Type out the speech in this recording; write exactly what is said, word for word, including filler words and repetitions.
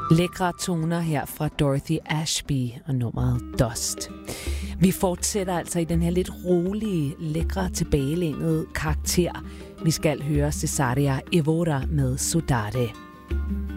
Lækre toner her fra Dorothy Ashby og nummeret Dust. Vi fortsætter altså i den her lidt rolige, lækre, tilbagelænede karakter. Vi skal høre Cesaria Evora med Sudade.